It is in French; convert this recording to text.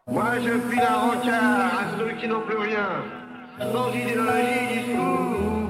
Moi je file un rencard à ceux qui n'ont plus rien, sans idéologie, discours